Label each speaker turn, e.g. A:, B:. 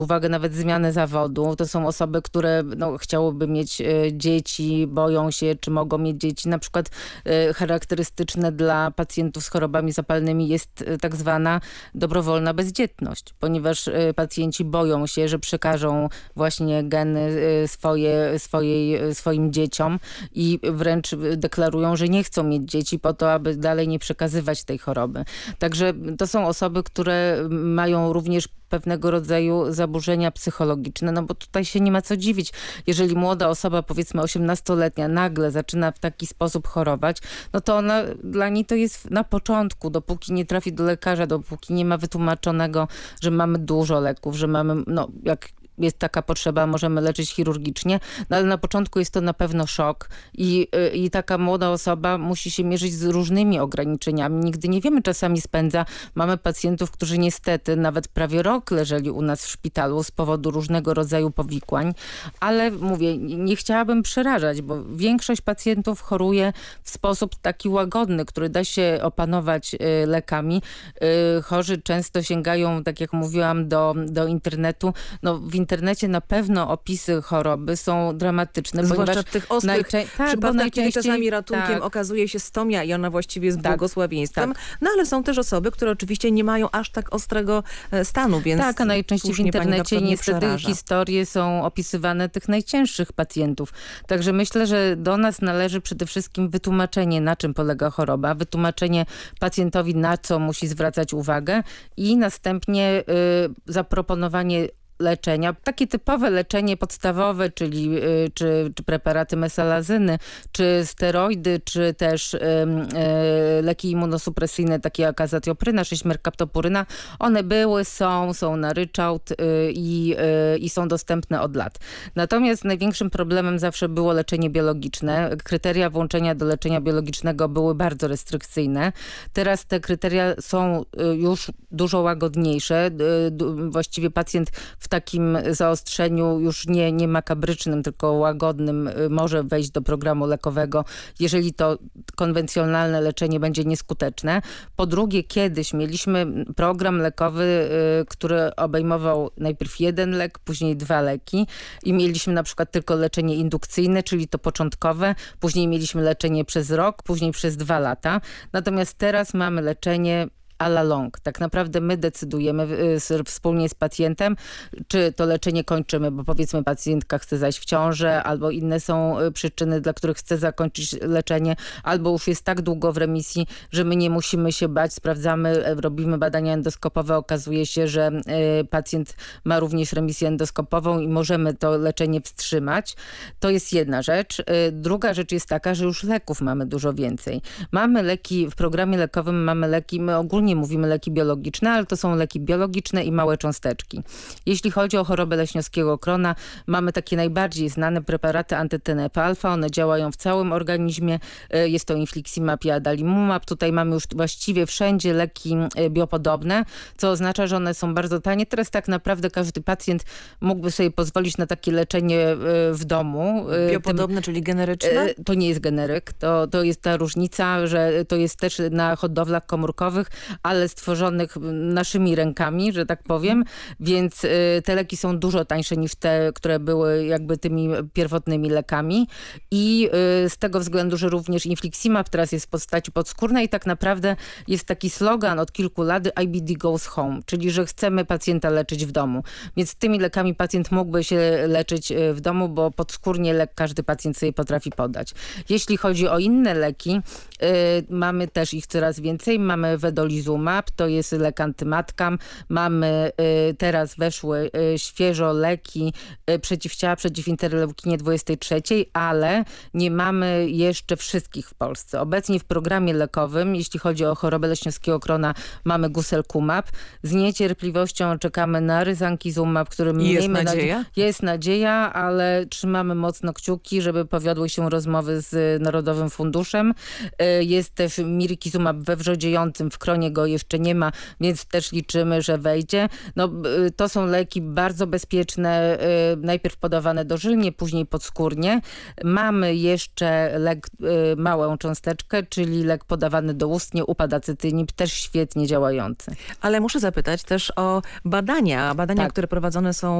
A: uwagę nawet zmianę zawodu. To są osoby, które chciałyby mieć dzieci, boją się, czy mogą mieć dzieci. Na przykład charakterystyczne dla pacjentów z chorobami zapalnymi jest tak zwana dobrowolna bezdzietność, ponieważ pacjenci boją się, że przekażą właśnie geny swoim dzieciom i wręcz deklarują, że nie chcą mieć dzieci po to, aby dalej nie przekazywać tej choroby. Także to są osoby, które mają również pewnego rodzaju zaburzenia psychologiczne, no bo tutaj się nie ma co dziwić. Jeżeli młoda osoba, powiedzmy 18-letnia, nagle zaczyna w taki sposób chorować, no to dla niej to jest na początku, dopóki nie trafi do lekarza, dopóki nie ma wytłumaczonego, że mamy dużo leków, że mamy, jak jest taka potrzeba, możemy leczyć chirurgicznie, no ale na początku jest to na pewno szok i taka młoda osoba musi się mierzyć z różnymi ograniczeniami. Nigdy nie wiemy, czasami spędza. Mamy pacjentów, którzy niestety nawet prawie rok leżeli u nas w szpitalu z powodu różnego rodzaju powikłań, ale mówię, nie chciałabym przerażać, bo większość pacjentów choruje w sposób taki łagodny, który da się opanować lekami. Chorzy często sięgają, tak jak mówiłam, do internetu. W internecie na pewno opisy choroby są dramatyczne.
B: Zwłaszcza w tych ostrych przypadkach, kiedy czasami ratunkiem okazuje się stomia i ona właściwie jest błogosławieństwem. No ale są też osoby, które oczywiście nie mają aż tak ostrego stanu, więc
A: tak, a najczęściej w internecie niestety historie są opisywane tych najcięższych pacjentów. Także myślę, że do nas należy przede wszystkim wytłumaczenie, na czym polega choroba, wytłumaczenie pacjentowi, na co musi zwracać uwagę i następnie zaproponowanie leczenia. Takie typowe leczenie podstawowe, czyli czy preparaty mesalazyny, czy steroidy, czy też leki immunosupresyjne, takie jak azatiopryna, czy śmerkaptopuryna, one były, są na ryczałt i są dostępne od lat. Natomiast największym problemem zawsze było leczenie biologiczne. Kryteria włączenia do leczenia biologicznego były bardzo restrykcyjne. Teraz te kryteria są już dużo łagodniejsze. Właściwie pacjent w takim zaostrzeniu już nie makabrycznym, tylko łagodnym może wejść do programu lekowego, jeżeli to konwencjonalne leczenie będzie nieskuteczne. Po drugie, kiedyś mieliśmy program lekowy, który obejmował najpierw jeden lek, później 2 leki i mieliśmy na przykład tylko leczenie indukcyjne, czyli to początkowe, później mieliśmy leczenie przez rok, później przez 2 lata. Natomiast teraz mamy leczenie a la longue. Tak naprawdę my decydujemy wspólnie z pacjentem, czy to leczenie kończymy, bo powiedzmy pacjentka chce zajść w ciążę, albo inne są przyczyny, dla których chce zakończyć leczenie, albo już jest tak długo w remisji, że my nie musimy się bać, sprawdzamy, robimy badania endoskopowe, okazuje się, że pacjent ma również remisję endoskopową i możemy to leczenie wstrzymać. To jest jedna rzecz. Druga rzecz jest taka, że już leków mamy dużo więcej. Mamy leki, w programie lekowym mamy leki, my ogólnie mówimy leki biologiczne, ale to są leki biologiczne i małe cząsteczki. Jeśli chodzi o chorobę leśniowskiego krona, mamy takie najbardziej znane preparaty anty-TNF-alfa. One działają w całym organizmie. Jest to infliximab i adalimumab. Tutaj mamy już właściwie wszędzie leki biopodobne, co oznacza, że one są bardzo tanie. Teraz tak naprawdę każdy pacjent mógłby sobie pozwolić na takie leczenie w domu.
B: Biopodobne, czyli generyczne?
A: To nie jest generyk. To jest ta różnica, że to jest też na hodowlach komórkowych, ale stworzonych naszymi rękami, że tak powiem, więc te leki są dużo tańsze niż te, które były jakby tymi pierwotnymi lekami i z tego względu, że również infliximab teraz jest w postaci podskórnej i tak naprawdę jest taki slogan od kilku lat IBD goes home, czyli że chcemy pacjenta leczyć w domu. Więc tymi lekami pacjent mógłby się leczyć w domu, bo podskórnie lek każdy pacjent sobie potrafi podać. Jeśli chodzi o inne leki, mamy też ich coraz więcej. Mamy vedolizumab, to jest lek antymatkam. Mamy teraz weszły świeżo leki przeciwciała przeciw interleukinie 23, ale nie mamy jeszcze wszystkich w Polsce. Obecnie w programie lekowym, jeśli chodzi o chorobę leśniowskiego krona, mamy guselkumab. Z niecierpliwością czekamy na ryzankizumab, którym
B: jest nadzieja?
A: Jest nadzieja, ale trzymamy mocno kciuki, żeby powiodły się rozmowy z Narodowym Funduszem. Jest też mirikizumab we wrzodziejącym w kronie niego jeszcze nie ma, więc też liczymy, że wejdzie. No, to są leki bardzo bezpieczne, najpierw podawane dożylnie, później podskórnie. Mamy jeszcze lek, małą cząsteczkę, czyli lek podawany doustnie, upadacytynib, też świetnie działający.
B: Ale muszę zapytać też o badania,
A: Tak.
B: które prowadzone są